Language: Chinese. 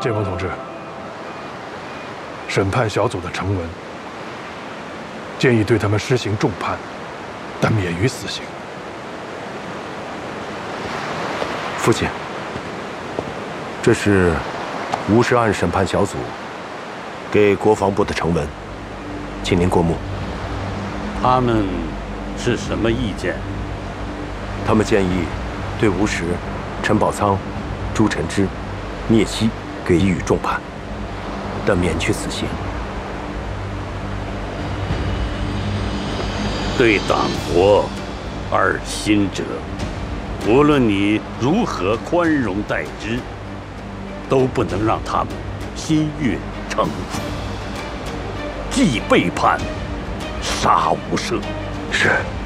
剑锋同志，审判小组的成文建议对他们施行重判，但免于死刑。 父亲，这是吴氏案审判小组给国防部的呈文，请您过目。 他们是什么意见？ 他们建议对吴石、陈宝仓、朱晨之、聂曦给予重判，但免去死刑。 对党国二心者，无论你如何宽容待之，都不能让他们心悦诚服。既背叛，杀无赦。 是。